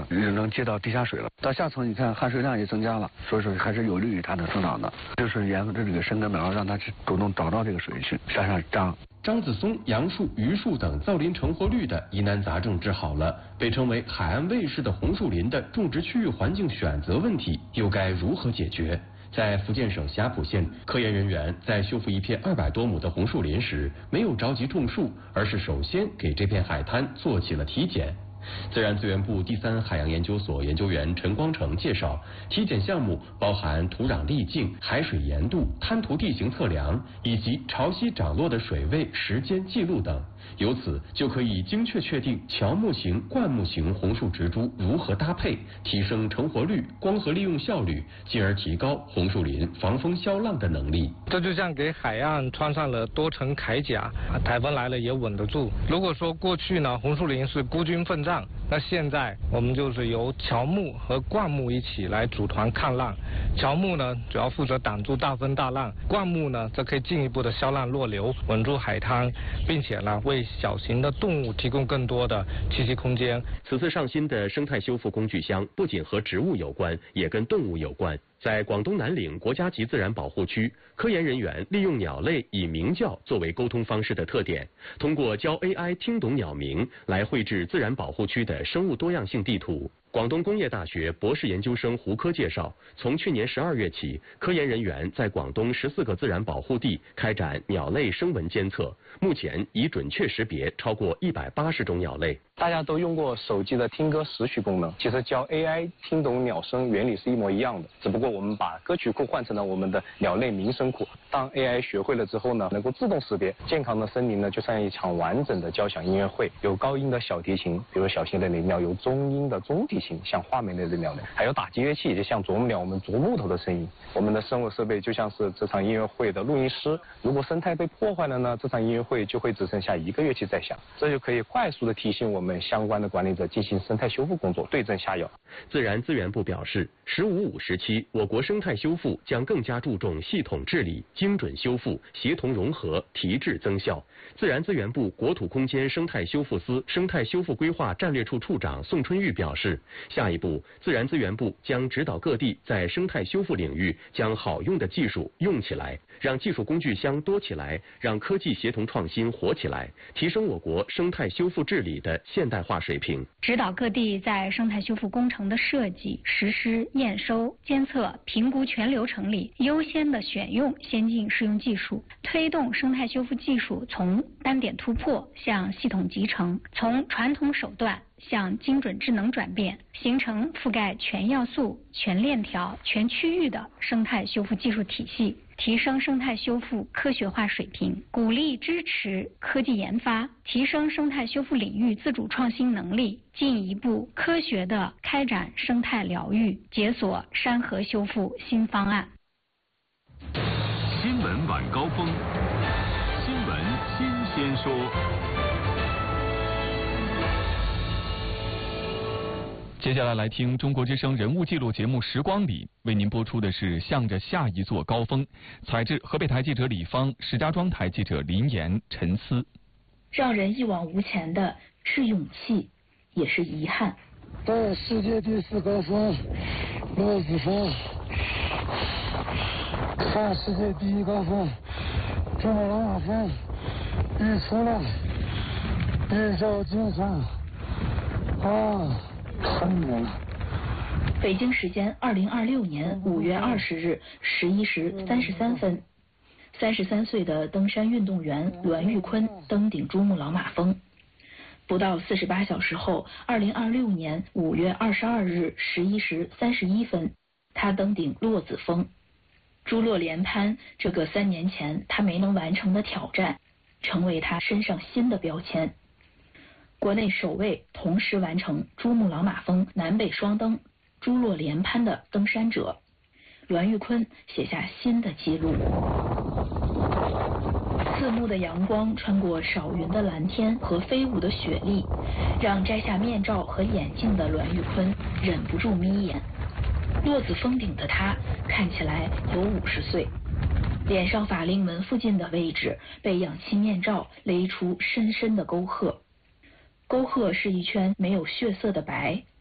能接到地下水了。到下层你看含水量也增加了，所以说还是有利于它的生长的。就是沿着这个深根苗让它去主动找到这个水去向上长。 樟子松、杨树、榆树等造林成活率的疑难杂症治好了，被称为海岸卫士的红树林的种植区域环境选择问题又该如何解决？在福建省霞浦县，科研人员在修复一片200多亩的红树林时，没有着急种树，而是首先给这片海滩做起了体检。自然资源部第3海洋研究所研究员陈光成介绍，体检项目包含土壤粒径、海水盐度、滩涂地形测量以及潮汐涨落的水位时间记录等，由此就可以精确确定乔木型、灌木型红树植株如何搭配，提升成活率、光合利用效率，进而提高红树林防风消浪的能力。 这就像给海岸穿上了多层铠甲，台风来了也稳得住。如果说过去呢，红树林是孤军奋战，那现在我们就是由乔木和灌木一起来组团抗浪。乔木呢主要负责挡住大风大浪，灌木呢则可以进一步的消浪弱流，稳住海滩，并且呢为小型的动物提供更多的栖息空间。 此次上新的生态修复工具箱不仅和植物有关，也跟动物有关。在广东南岭国家级自然保护区，科研人员利用鸟类以鸣叫作为沟通方式的特点，通过教 AI 听懂鸟鸣来绘制自然保护区的生物多样性地图。广东工业大学博士研究生胡科介绍，从去年12月起，科研人员在广东14个自然保护地开展鸟类声纹监测，目前已准确识别超过180种鸟类。 大家都用过手机的听歌识曲功能，其实教 AI 听懂鸟声原理是一模一样的，只不过我们把歌曲库换成了我们的鸟类鸣声库。当 AI 学会了之后呢，能够自动识别健康的森林呢，就像一场完整的交响音乐会，有高音的小提琴，比如小型的林鸟，有中音的中提琴，像画眉类的鸟类，还有打击乐器，就像啄木鸟，我们啄木头的声音。我们的生物设备就像是这场音乐会的录音师，如果生态被破坏了呢，这场音乐会就会只剩下一个乐器在响，这就可以快速的提醒我们相关的管理者进行生态修复工作，对症下药。 自然资源部表示，“15+5”时期，我国生态修复将更加注重系统治理、精准修复、协同融合、提质增效。自然资源部国土空间生态修复司生态修复规划战略处处长宋春玉表示，下一步，自然资源部将指导各地在生态修复领域将好用的技术用起来，让技术工具箱多起来，让科技协同创新活起来，提升我国生态修复治理的现代化水平。 指导各地在生态修复工程的设计、实施、验收、监测、评估全流程里，优先的选用先进适用技术，推动生态修复技术从单点突破向系统集成，从传统手段向精准智能转变，形成覆盖全要素、全链条、全区域的生态修复技术体系，提升生态修复科学化水平，鼓励支持科技研发，提升生态修复领域自主创新能力，进一步科学地开展生态疗愈，解锁山河修复新方案。 新闻晚高峰，新闻新鲜说。 接下来听中国之声人物记录节目《时光里》，为您播出的是向着下一座高峰。采制河北台记者李芳，石家庄台记者林岩、陈思。 让人一往无前的是勇气，也是遗憾。 到世界第4高峰骆子峰，看世界第1高峰珠穆朗玛峰，日出了，日照金黄啊！看见了。 北京时间2026年5月20日11时33分，33岁的登山运动员栾玉坤登顶珠穆朗玛峰。不到48小时后，2026年5月22日11时31分，他登顶骆子峰。珠洛连攀这个3年前他没能完成的挑战，成为他身上新的标签。国内首位同时完成珠穆朗玛峰南北双登、珠洛连攀的登山者，栾玉坤写下新的纪录。刺目的阳光穿过少云的蓝天和飞舞的雪粒，让摘下面罩和眼镜的栾玉坤忍不住眯眼。骆子峰顶的他看起来有50岁，脸上法令纹附近的位置被氧气面罩勒出深深的沟壑。沟壑是一圈没有血色的白，